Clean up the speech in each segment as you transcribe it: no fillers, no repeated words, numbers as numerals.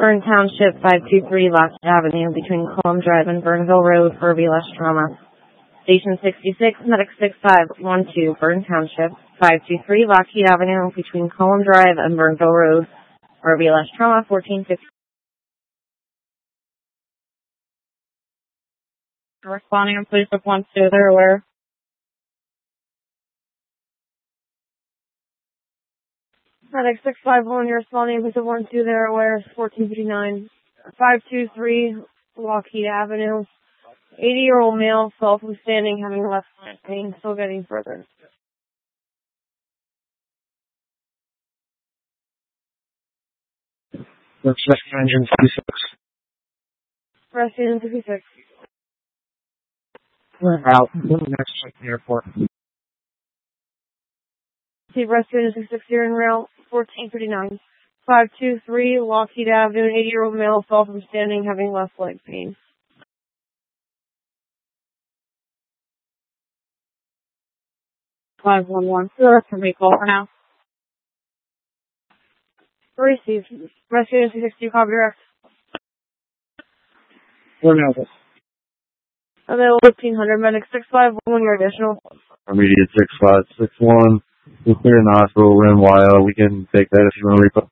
Bern Township, 523 Lockheed Avenue, between Colum Drive and Burnville Road for BLS trauma. Station 66, Medic 6512, Bern Township, 523 Lockheed Avenue, between Colum Drive and Burnville Road for BLS trauma, 1450. Responding on police of 12, they're aware. Medic 651, you're responding with the 12, they're aware, 1459. 523 Lockheed Avenue. 80-year-old male, fell from standing, having left pain, still getting further. Rescue Engine 56. Rescue Engine 56. We're out. Next check the airport. Receive Rescue Engine 66 here en route, 1459. 523 Lockheed Avenue, an 80-year-old male, fell from standing, having left leg pain. 511. That's for me, call for now. Receive. Rescue Engine 62, copy direct. We're out. Available 1500, medic 651, your additional. Immediate 6561. We're clear in the hospital, we're in YO. We can take that if you want to repo.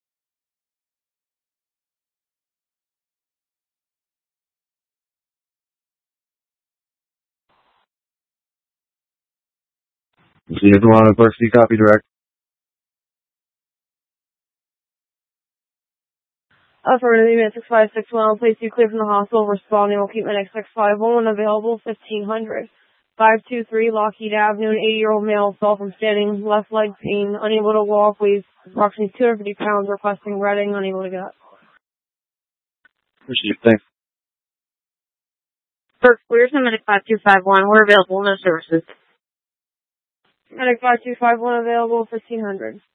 See everyone on Berkeley, copy direct. Affirmative, unit 6561, place you clear from the hospital, responding, will keep medic 651, available 1500. 523 Lockheed Avenue, an 80-year-old male, fell from standing, left leg pain, unable to walk, weighs approximately 250 pounds, requesting Reading, unable to get up. Appreciate it, thanks. First, clears to medic 5251, we're available, no services. Medic 5251, available 1500.